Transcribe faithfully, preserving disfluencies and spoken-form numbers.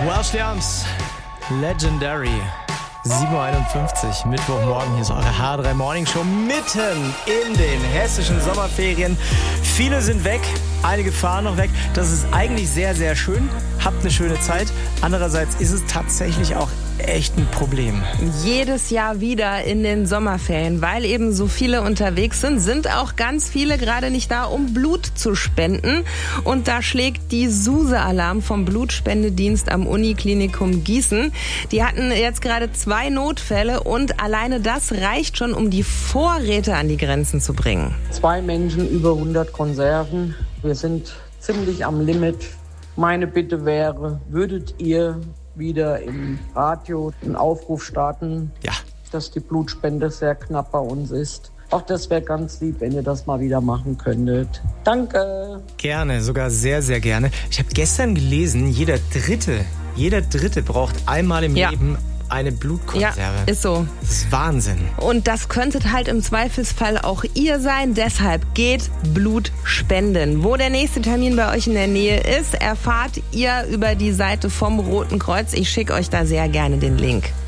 Welsh Diams, Legendary. sieben Uhr einundfünfzig, Mittwochmorgen, hier ist eure H drei Morning Show mitten in den hessischen Sommerferien. Viele sind weg, einige fahren noch weg. Das ist eigentlich sehr, sehr schön. Habt eine schöne Zeit. Andererseits ist es tatsächlich auch echt ein Problem. Jedes Jahr wieder in den Sommerferien, weil eben so viele unterwegs sind, sind auch ganz viele gerade nicht da, um Blut zu spenden. Und da schlägt die SUSE-Alarm vom Blutspendedienst am Uniklinikum Gießen. Die hatten jetzt gerade zwei Notfälle und alleine das reicht schon, um die Vorräte an die Grenzen zu bringen. Zwei Menschen, über hundert Konserven. Wir sind ziemlich am Limit. Meine Bitte wäre, würdet ihr wieder im Radio einen Aufruf starten, ja, dass die Blutspende sehr knapp bei uns ist. Auch das wäre ganz lieb, wenn ihr das mal wieder machen könntet. Danke. Gerne, sogar sehr, sehr gerne. Ich habe gestern gelesen, jeder Dritte, jeder Dritte braucht einmal im ja. Leben eine Blutkonserve. Ja, ist so. Das ist Wahnsinn. Und das könntet halt im Zweifelsfall auch ihr sein. Deshalb geht Blut spenden. Wo der nächste Termin bei euch in der Nähe ist, erfahrt ihr über die Seite vom Roten Kreuz. Ich schicke euch da sehr gerne den Link.